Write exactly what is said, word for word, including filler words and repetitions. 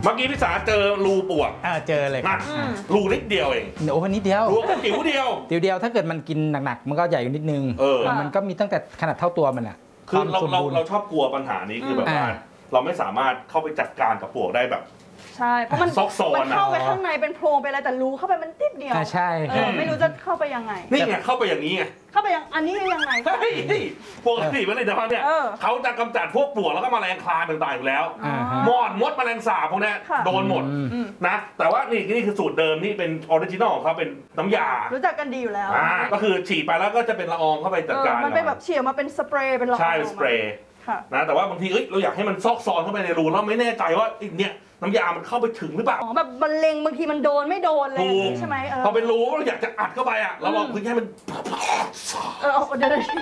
เมื่อกี้พี่สาเจอรูปวกอ่าเจอเลยครับรูนิดเดียวเองโอ้นิดเดียวรูจิ๋วเดียวเดียวเดียวถ้าเกิดมันกินหนักๆมันก็ใหญ่อยู่นิดนึงเออมันก็มีตั้งแต่ขนาดเท่าตัวมันอ่ะคือเราเราบูณ์เราชอบกลัวปัญหานี้คือแบบว่าอ่าเราไม่สามารถเข้าไปจัดการกับปวกได้แบบใช่เพราะมันซอกซอนมันเข้าไปข้างในเป็นโพรงไปอะไรแต่รูเข้าไปมันติดเดียวอ่าใช่เออไม่รู้จะเข้าไปยังไงนี่ไงเข้าไปอย่างนี้ไงเข้าไปยังอันนี้ยังไงเฮ้ยปกติมันเลยแต่ว่าเนี่ยเออเขาจะกำจัดพวกปลวกแล้วก็แมลงคลายต่างๆอยู่แล้วอ่าฮะมอดมดแมลงสาบพวกเนี้ยค่ะโดนหมดอืมอืมนะแต่ว่านี่นี่คือสูตรเดิมนี่เป็นออริจินอลของเขาเป็นน้ำยารู้จักกันดีอยู่แล้วอ่าก็คือฉีดไปแล้วก็จะเป็นละอองเข้าไปจัดเออการมันเป็นแบบเฉียวมาเป็นสเปรย์เป็นละอองใช่สเปรย์ค่ะนะแต่ว่าบางทีเอ้ยเราอยากให้มันซอกซอนเข้าไปในรูแล้วไม่แน่ใจว่าไอ้เนี่ยน้ำยามันเข้าไปถึงหรือเปล่าอ๋อแบบบรรเลงบางทีมันโดนไม่โดนเลยถูกใช่ไหมเออพอเป็นรูเราอยากจะอัดเข้าไปอ่ะเราลองคุยให้มันเออเอาเดี๋ยวเดี๋ยว